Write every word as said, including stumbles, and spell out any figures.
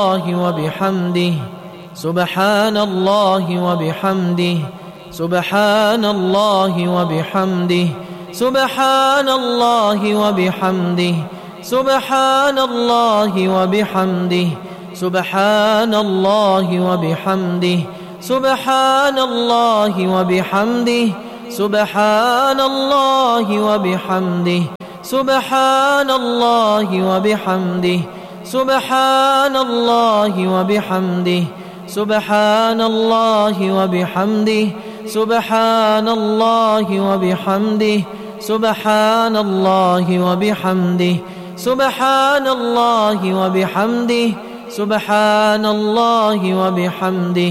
وبحمده سبحان الله وبحمده سبحان الله وبحمده سبحان الله وبحمده سبحان الله وبحمده سبحان الله وبحمده سبحان الله وبحمده سبحان الله وبحمده سبحان الله وبحمده سبحان الله وبحمده سبحان الله وبحمده سبحان الله وبحمده سبحان الله وبحمده سبحان الله وبحمده سبحان الله وبحمده